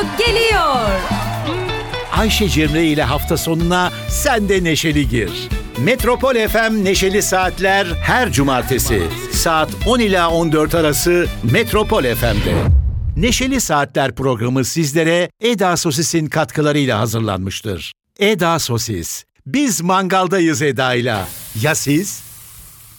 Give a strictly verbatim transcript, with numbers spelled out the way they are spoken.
Mesut geliyor. Ayşe Cemre ile hafta sonuna sen de neşeli gir. Metropol F M Neşeli Saatler her cumartesi saat on ila on dört arası Metropol F M'de. Neşeli Saatler programı sizlere Eda Sosis'in katkılarıyla hazırlanmıştır. Eda Sosis. Biz mangaldayız Eda'yla. Ya siz?